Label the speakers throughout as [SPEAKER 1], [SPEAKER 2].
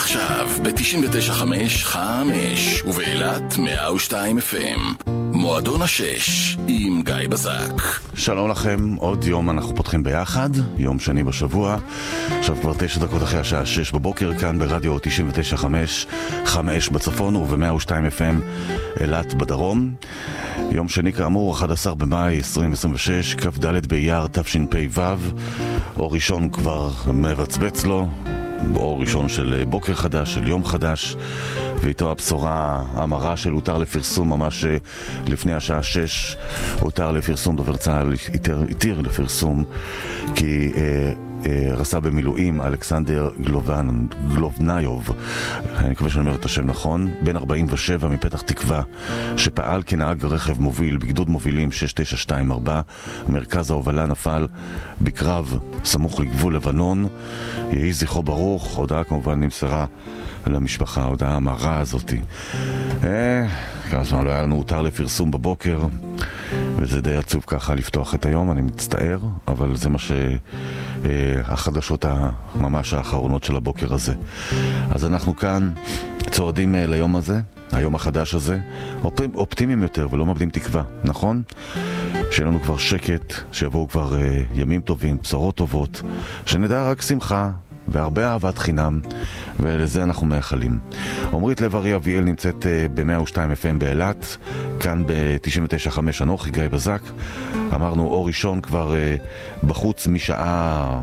[SPEAKER 1] עכשיו ב-99.5 ובאילת 102 FM. מועדון השש עם גיא בזק.
[SPEAKER 2] שלום לכם, עוד יום אנחנו פותחים ביחד, יום שני בשבוע. עכשיו כבר 9 דקות אחרי השעה 6 בבוקר, כאן ברדיו 99.5 בצפון וב-102 FM אילת בדרום. יום שני כאמור, 11 במאי 2026, כ"ד באייר תשפ"ו. אור ראשון כבר מבצבץ לו, אור ראשון של בוקר חדש, של יום חדש, ואיתו הבשורה המרה של הותר לפרסום ממש לפני השעה 6. הותר לפרסום, דובר צה"ל התיר לפרסום כי רס"ב במילואים אלכסנדר גלובניוב, אני מקווה שאני אומר את השם נכון, בן 47 מפתח תקווה, שפעל כנהג רכב מוביל בגדוד מובילים 6924, מרכז ההובלה, נפל בקרב סמוך לגבול לבנון. יהי זכרו ברוך. הודעה כמובן נמסרה למשפחה, ההודעה המרה הזאת. כמה זמן לא היה לנו הותר לפרסום בבוקר, וזה די עצוב ככה לפתוח את היום, אני מצטער, אבל זה מה החדשות ממש האחרונות של הבוקר הזה. אז אנחנו כאן צועדים ליום הזה, היום החדש הזה, אופטימיים יותר ולא מאבדים תקווה, נכון? שיהיה לנו כבר שקט, שיבואו כבר ימים טובים, בשורות טובות, שנדע רק שמחה והרבה אהבת חינם, ולזה אנחנו מאחלים. עומרית לב-ארי אביאל נמצאת ב-102 FM באילת, כאן ב-99.5 אנוכי גיא בזק. אמרנו אור ראשון כבר בחוץ משעה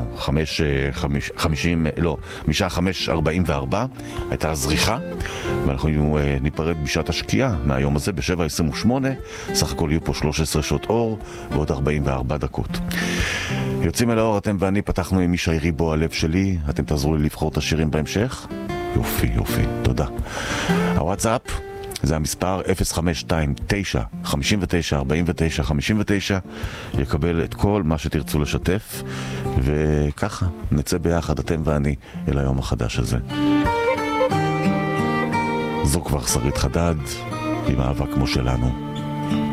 [SPEAKER 2] 5:44 הייתה זריחה, ואנחנו ניפרד בשעת השקיעה מהיום הזה ב-7:28. סך הכל יהיו פה 13 שעות אור ועוד 44 דקות. יוצאים אל האור, אתם ואני פתחנו עם מי שיירי בו הלב שלי. אתם תעזרו לי לבחור את השירים בהמשך? יופי, יופי, תודה. הוואטסאפ זה המספר 0529-59-49-59, יקבל את כל מה שתרצו לשתף, וככה נצא ביחד אתם ואני אל היום החדש הזה. זו כבר שרית חדד עם אהבה כמו שלנו.